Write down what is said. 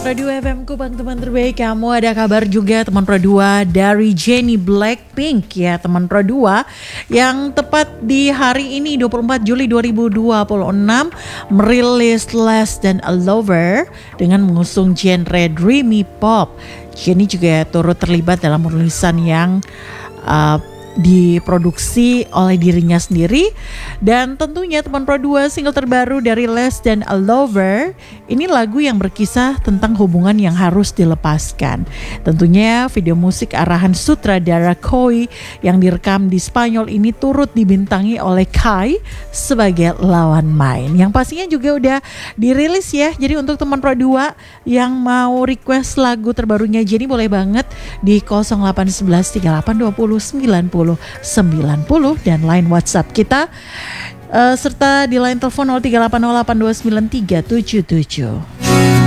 Pro 2 FM ku teman terbaik kamu, ada kabar juga teman Pro 2 dari Jennie Blackpink ya teman Pro 2 yang tepat di hari ini 24 Juli 2026 merilis Less Than a Lover dengan mengusung genre dreamy pop. Jennie juga turut terlibat dalam penulisan yang diproduksi oleh dirinya sendiri. Dan tentunya teman Pro 2 single terbaru dari Less Than a Lover ini lagu yang berkisah tentang hubungan yang harus dilepaskan. Tentunya video musik arahan sutradara Koi yang direkam di Spanyol ini turut dibintangi oleh Kai sebagai lawan main, yang pastinya juga udah dirilis ya. Jadi untuk teman Pro 2 yang mau request lagu terbarunya Jennie boleh banget di 0811 3820 90 dan line WhatsApp kita serta di line telepon 0380829377.